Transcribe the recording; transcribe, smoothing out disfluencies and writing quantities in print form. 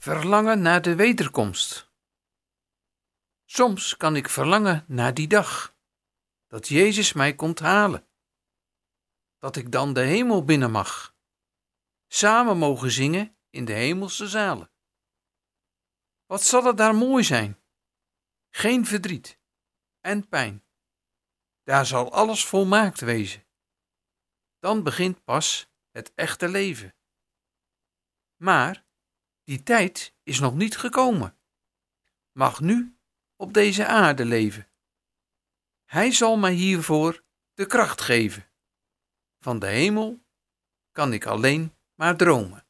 Verlangen naar de wederkomst. Soms kan ik verlangen naar die dag, dat Jezus mij komt halen. Dat ik dan de hemel binnen mag, samen mogen zingen in de hemelse zalen. Wat zal het daar mooi zijn? Geen verdriet en pijn. Daar zal alles volmaakt wezen. Dan begint pas het echte leven. Maar die tijd is nog niet gekomen. Mag nu op deze aarde leven. Hij zal mij hiervoor de kracht geven. Van de hemel kan ik alleen maar dromen.